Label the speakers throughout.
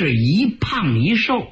Speaker 1: 是一胖一瘦。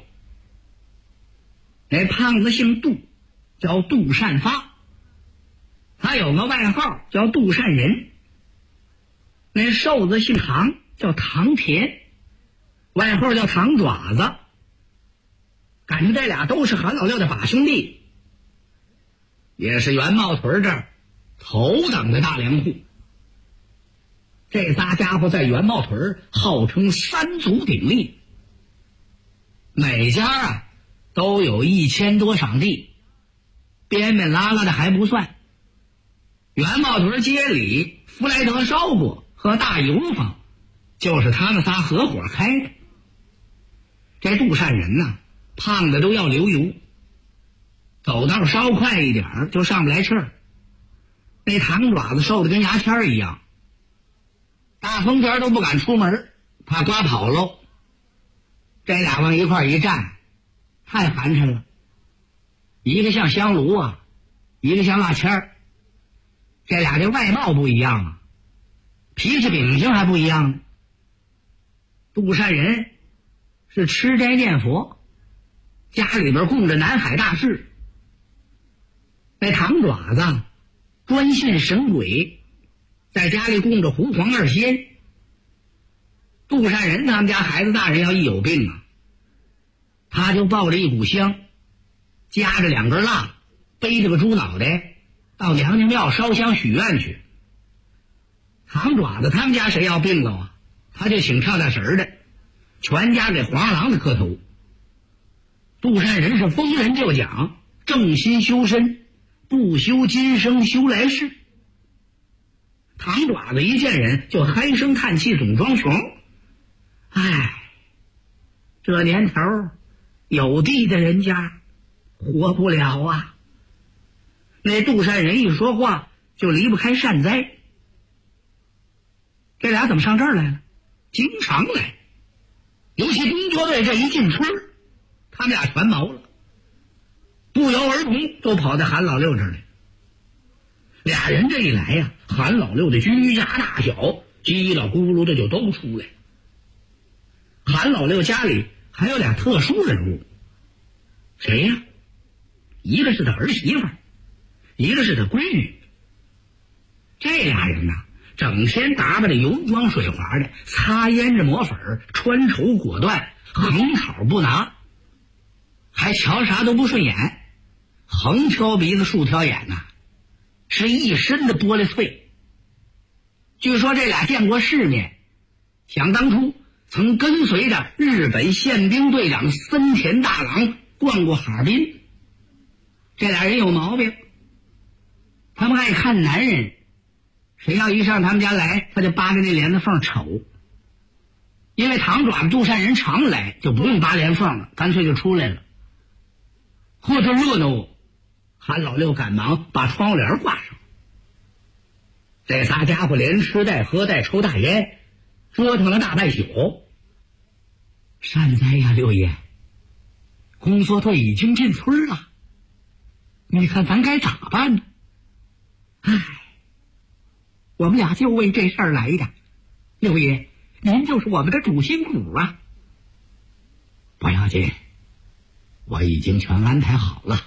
Speaker 1: 那胖子姓杜，叫杜善发，他有个外号叫杜善人。那瘦子姓唐，叫唐田，外号叫唐爪子。感觉这俩都是韩老六的把兄弟，也是元茂屯这儿头等的大粮户。这仨家伙在元茂屯号称三足鼎立，每家啊都有1000多晌地，边边拉拉的还不算。元茂屯街里弗莱德烧锅和大油坊就是他们仨合伙开的。这杜善人呢，胖的都要流油，走道稍快一点就上不来气儿。那糖爪子瘦的跟牙签一样，大风天都不敢出门，怕刮跑喽。这俩往一块一站，太寒碜了。一个像香炉啊，一个像蜡签儿。这俩这外貌不一样啊，脾气秉性还不一样呢。杜善人是吃斋念佛，家里边供着南海大士。那糖爪子专信神鬼，在家里供着胡黄二仙。杜善人他们家孩子大人要一有病啊，他就抱着一股香，夹着2根蜡，背着个猪脑袋到娘娘庙烧香许愿去。糖爪子他们家谁要病了啊，他就请跳大神的，全家给黄二郎子磕头。杜善人是逢人就讲，正心修身，不修今生修来世。糖爪子一见人就唉声叹气，总装穷。唉，这年头有地的人家活不了啊。那杜善人一说话就离不开善哉。这俩怎么上这儿来了？经常来，尤其工作队这一进村，他们俩全毛了，不由而同都跑到韩老六这儿来。俩人这一来呀，韩老六的居家大小叽里咕噜的就都出来。韩老六家里还有俩特殊人物，谁呀？一个是他儿媳妇，一个是他闺女。这俩人呐，整天打扮的油光水滑的，擦胭脂抹粉，穿绸裹缎，横草不拿，还瞧啥都不顺眼，横挑鼻子竖挑眼呐，是一身的玻璃碎。据说这俩见过世面，想当初曾跟随着日本宪兵队长森田大郎逛过哈尔滨。这俩人有毛病，他们爱看男人，谁要一上他们家来，他就扒着那帘子缝瞅。因为糖爪子杜善人常来，就不用扒帘缝了，干脆就出来了。或者热闹，韩老六赶忙把窗户帘挂上。这仨家伙连吃带喝带抽大烟，折腾了大半宿。善哉呀，六爷，工作队已经进村了，你看咱该咋办呢？唉，我们俩就为这事儿来的，六爷，您就是我们的主心骨啊。不要紧，我已经全安排好了。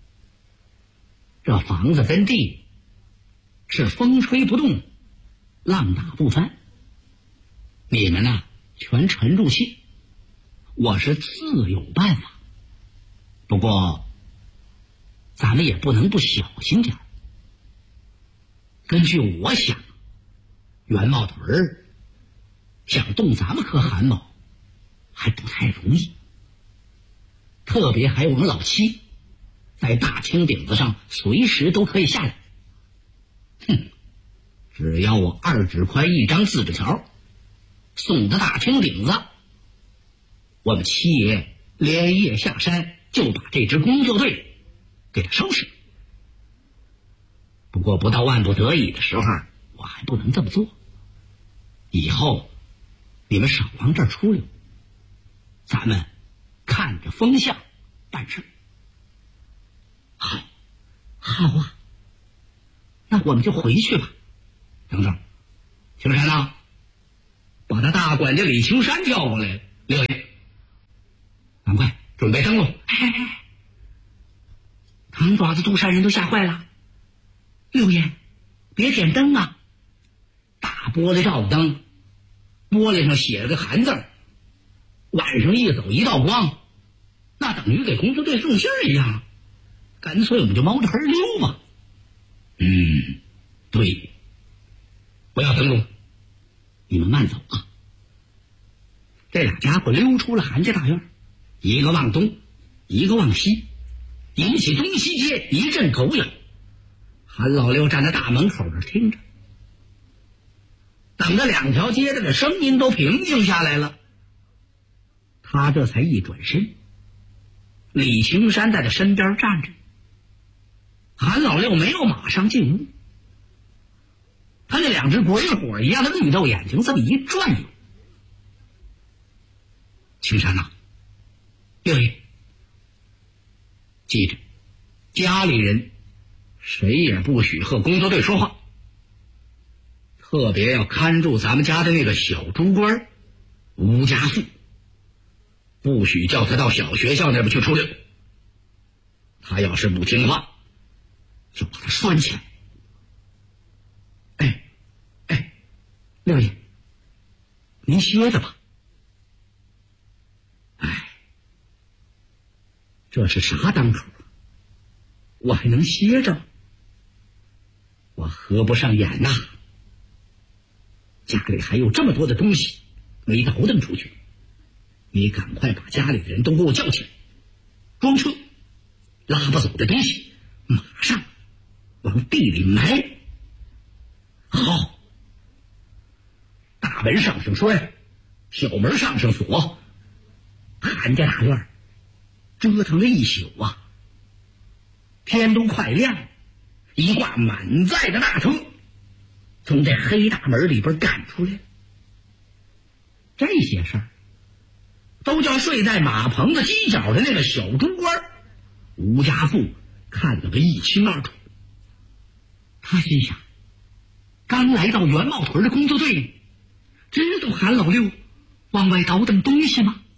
Speaker 1: 这房子跟地是风吹不动，浪打不翻，你们呢全沉住气，我是自有办法。不过咱们也不能不小心点。根据我想，元茂屯想动咱们颗汗毛还不太容易，特别还有我们老七在大青顶子上随时都可以下来。只要我2指宽1张自治条送到大青顶子，我们七爷连夜下山就把这支工作队给他收拾。不过不到万不得已的时候，我还不能这么做。以后你们少往这儿出溜，咱们看着风向办事。好啊，那我们就回去吧。等等，青山啊，把他大管家李青山叫过来了。六爷， 准备登陆。唐爪子杜善人都吓坏了。六爷，别点灯啊！大玻璃罩子灯，玻璃上写了个韩字，晚上一走一道光，那等于给工作队送信一样。干脆我们就猫着盆溜吧。对，不要登陆，你们慢走啊。这俩家伙溜出了韩家大院，一个往东，一个往西，引起东西街一阵狗咬。韩老六站在大门口这听着，等着两条街的声音都平静下来了，他这才一转身，李青山在他身边站着。韩老六没有马上进屋，他那两只鬼火一样的绿豆眼睛这么一转悠。青山呐，六爷，记着，家里人谁也不许和工作队说话，特别要看住咱们家的那个小猪官吴家富，不许叫他到小学校那边去出溜。他要是不听话，就把他拴起来。六爷，您歇着吧。这是啥当口啊？我还能歇着？我合不上眼呐。家里还有这么多的东西没倒腾出去，你赶快把家里的人都给我叫起来，装车，拉不走的东西马上往地里埋。好，大门上栓，小门上锁。韩家大院折腾了一宿啊，天都快亮了，一挂满载的大车从这黑大门里边赶出来。这些事儿都叫睡在马棚子犄角的那个小猪官吴家富看得个一清二楚。他心想，刚来到元茂屯的工作队知道韩老六往外倒腾东西吗？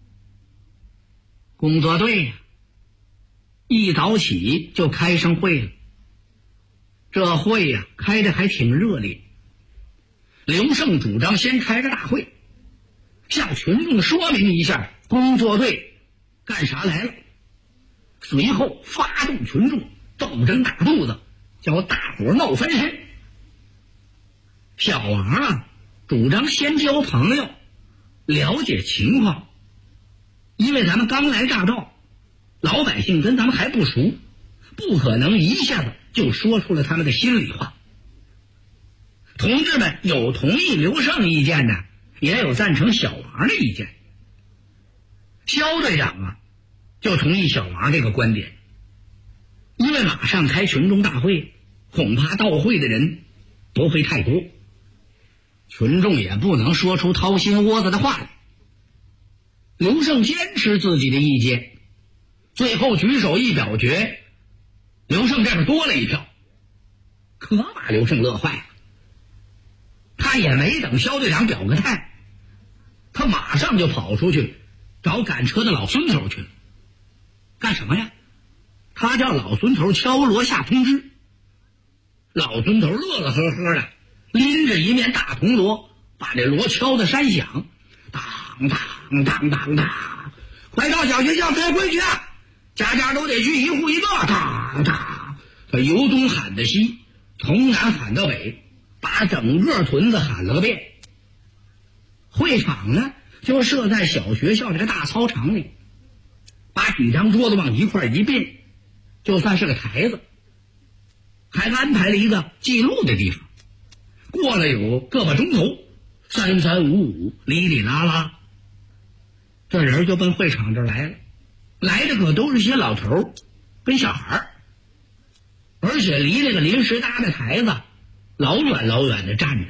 Speaker 1: 工作队呀，一早起就开上会了。这会呀，开得还挺热烈。刘胜主张先开着大会，向群众说明一下工作队干啥来了，随后发动群众斗争大肚子，叫大伙闹翻身。小王啊，主张先交朋友，了解情况，因为咱们刚来乍到，老百姓跟咱们还不熟，不可能一下子就说出了他们的心里话。同志们有同意刘胜意见的，也有赞成小王的意见。肖队长啊，就同意小王这个观点，因为马上开群众大会，恐怕到会的人不会太多，群众也不能说出掏心窝子的话来。刘胜坚持自己的意见，最后举手一表决，刘胜这边多了一票，可把刘胜乐坏了。他也没等肖队长表个态，他马上就跑出去找赶车的老孙头去了。干什么呀？他叫老孙头敲锣下通知。老孙头乐乐呵呵的拎着一面大铜锣，把这锣敲得山响，当当当当当，快到小学校学规矩啊，家家都得去，一户一个，当当。他由东喊到西，从南喊到北，把整个屯子喊了个遍。会场呢就设在小学校这个大操场里，把几张桌子往一块一并，就算是个台子，还安排了一个记录的地方。过了有个把钟头，3、3、5、5，哩哩啦啦，这人就奔会场这儿来了。来的可都是些老头跟小孩，而且离那个临时搭的台子老远老远的站着。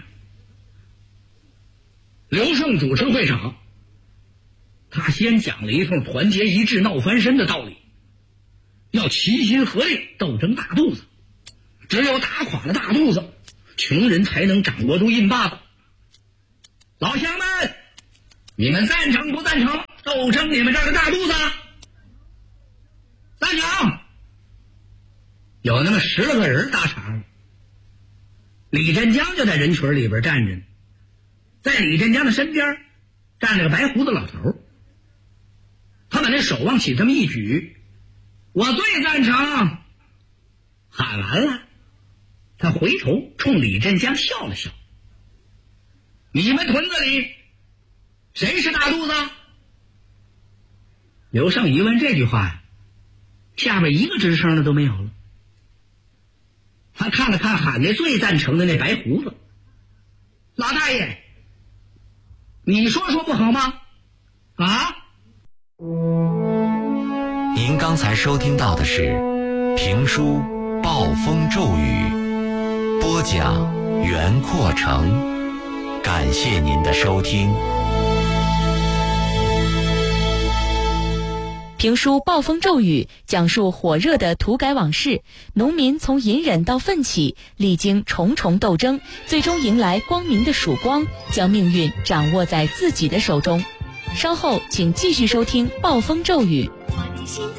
Speaker 1: 刘胜主持会场，他先讲了一通团结一致闹翻身的道理，要齐心合力斗争大肚子，只有打垮了大肚子，穷人才能掌握住印把子。老乡们，你们赞成不赞成斗争你们这儿的大肚子？ 有那么10来个人搭场，李振江就在人群里边站着，在李振江的身边站着个白胡子老头，他把那手往起这么一举，我最赞成。喊完了，他回头冲李振江笑了笑，你们屯子里谁是大肚子？刘胜一问这句话呀，下边一个吱声的都没有了。他看了看喊的最赞成的那白胡子，老大爷，你说不好吗？啊？
Speaker 2: 您刚才收听到的是评书《暴风骤雨》，播讲袁阔成，感谢您的收听。
Speaker 3: 评书《暴风骤雨》讲述火热的土改往事，农民从隐忍到奋起，历经重重斗争，最终迎来光明的曙光，将命运掌握在自己的手中。稍后请继续收听《暴风骤雨》。